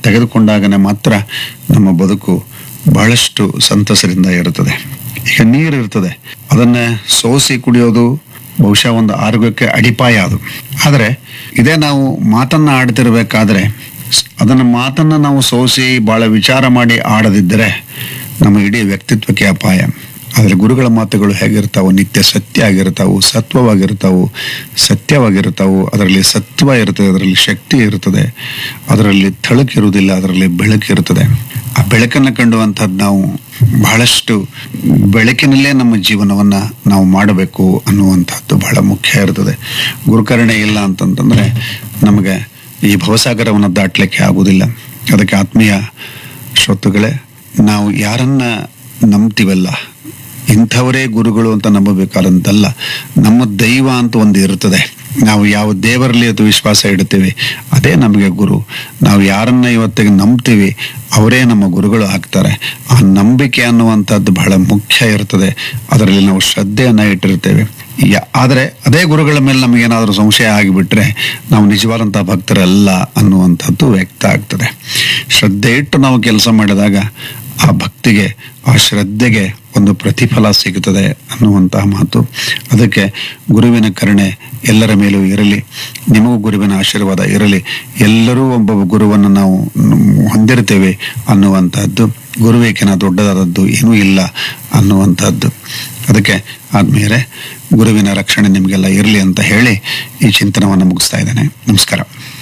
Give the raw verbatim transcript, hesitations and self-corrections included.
ತೆಗೆದುಕೊಂಡಾಗನೇ ಮಾತ್ರ ನಮ್ಮ ಬದುಕು ಬಹಳಷ್ಟು ಸಂತಸದಿಂದ ಇರುತ್ತದೆ. ಈಗ ನೀರು ಇರ್ತದೆ, ಅದನ್ನ ಸೋಸಿ ಕುಡಿಯೋದು ಬಹುಶಃ ಒಂದು ಆರೋಗ್ಯಕ್ಕೆ ಅಡಿಪಾಯ ಅದು. ಆದರೆ ಇದೇ ನಾವು ಮಾತನ್ನ ಆಡ್ತಿರ್ಬೇಕಾದ್ರೆ ಅದನ್ನ ಮಾತನ್ನ ನಾವು ಸೋಸಿ ಬಹಳ ವಿಚಾರ ಮಾಡಿ ಆಡದಿದ್ದರೆ ನಮ್ಮ ಇಡೀ ವ್ಯಕ್ತಿತ್ವಕ್ಕೆ ಅಪಾಯ. ಆದರೆ ಗುರುಗಳ ಮಾತುಗಳು ಹೇಗಿರ್ತಾವು, ನಿತ್ಯ ಸತ್ಯ ಆಗಿರ್ತಾವು, ಸತ್ವವಾಗಿರ್ತಾವು, ಸತ್ಯವಾಗಿರ್ತಾವು. ಅದರಲ್ಲಿ ಸತ್ವ ಇರ್ತದೆ, ಅದರಲ್ಲಿ ಶಕ್ತಿ ಇರ್ತದೆ, ಅದರಲ್ಲಿ ಥಳಕಿರುವುದಿಲ್ಲ, ಅದರಲ್ಲಿ ಬೆಳಕಿರ್ತದೆ. ಆ ಬೆಳಕನ್ನು ಕಂಡುವಂಥದ್ದು ನಾವು ಬಹಳಷ್ಟು ಬೆಳಕಿನಲ್ಲೇ ನಮ್ಮ ಜೀವನವನ್ನ ನಾವು ಮಾಡಬೇಕು ಅನ್ನುವಂಥದ್ದು ಬಹಳ ಮುಖ್ಯ ಇರ್ತದೆ. ಗುರುಕರಣೆ ಇಲ್ಲ ಅಂತಂತಂದ್ರೆ ನಮಗೆ ಈ ಭವಸಾಗರವನ್ನು ದಾಟಲಿಕ್ಕೆ ಆಗುವುದಿಲ್ಲ. ಅದಕ್ಕೆ ಆತ್ಮೀಯ ಶ್ರೋತೃಗಳೇ, ನಾವು ಯಾರನ್ನ ನಂಬ್ತೀವಲ್ಲ ಇಂಥವರೇ ಗುರುಗಳು ಅಂತ ನಂಬಬೇಕಾದಂತಲ್ಲ. ನಮ್ಮ ದೈವ ಅಂತ ಒಂದು ಇರ್ತದೆ. ನಾವು ಯಾವ ದೇವರಲ್ಲಿ ಅದು ವಿಶ್ವಾಸ ಇಡ್ತೀವಿ ಅದೇ ನಮಗೆ ಗುರು. ನಾವು ಯಾರನ್ನ ಇವತ್ತಿಗೆ ನಂಬ್ತೀವಿ ಅವರೇ ನಮ್ಮ ಗುರುಗಳು ಆಗ್ತಾರೆ. ಆ ನಂಬಿಕೆ ಅನ್ನುವಂಥದ್ದು ಬಹಳ ಮುಖ್ಯ ಇರ್ತದೆ. ಅದರಲ್ಲಿ ನಾವು ಶ್ರದ್ಧೆಯನ್ನ ಇಟ್ಟಿರ್ತೇವೆ. ಆದರೆ ಅದೇ ಗುರುಗಳ ಮೇಲೆ ನಮಗೇನಾದರೂ ಸಂಶಯ ಆಗಿಬಿಟ್ರೆ ನಾವು ನಿಜವಾದಂತಹ ಭಕ್ತರಲ್ಲ ಅನ್ನುವಂಥದ್ದು ವ್ಯಕ್ತ ಆಗ್ತದೆ. ಶ್ರದ್ಧೆ ಇಟ್ಟು ನಾವು ಕೆಲಸ ಮಾಡಿದಾಗ ಆ ಭಕ್ತಿಗೆ, ಆ ಶ್ರದ್ಧೆಗೆ ಒಂದು ಪ್ರತಿಫಲ ಸಿಗುತ್ತದೆ ಅನ್ನುವಂತಹ ಮಾತು. ಅದಕ್ಕೆ ಗುರುವಿನ ಕರುಣೆ ಎಲ್ಲರ ಮೇಲೂ ಇರಲಿ, ನಿಮಗೂ ಗುರುವಿನ ಆಶೀರ್ವಾದ ಇರಲಿ. ಎಲ್ಲರೂ ಒಬ್ಬ ಗುರುವನ್ನು ನಾವು ಹೊಂದಿರ್ತೇವೆ ಅನ್ನುವಂಥದ್ದು, ಗುರುವಿಗಿಂತ ದೊಡ್ಡದಾದದ್ದು ಏನೂ ಇಲ್ಲ ಅನ್ನುವಂಥದ್ದು. ಅದಕ್ಕೆ ಆದ್ಮೇಲೆ ಗುರುವಿನ ರಕ್ಷಣೆ ನಿಮಗೆಲ್ಲ ಇರಲಿ ಅಂತ ಹೇಳಿ ಈ ಚಿಂತನವನ್ನು ಮುಗಿಸ್ತಾ ಇದ್ದೇನೆ. ನಮಸ್ಕಾರ.